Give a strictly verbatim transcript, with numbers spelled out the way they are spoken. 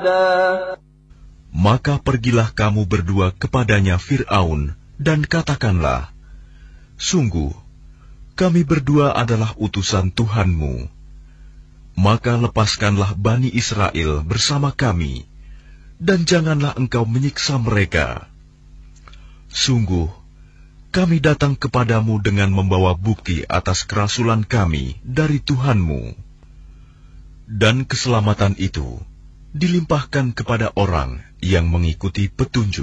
أحدا Maka pergilah kamu berdua kepadanya Fir'aun, dan katakanlah, sungguh, kami berdua adalah utusan Tuhanmu. Maka lepaskanlah Bani Israel bersama kami, dan janganlah engkau menyiksa mereka. Sungguh, kami datang kepadamu dengan membawa bukti atas kerasulan kami dari Tuhanmu. Dan keselamatan itu dilimpahkan kepada orang yang mengikuti petunjuk.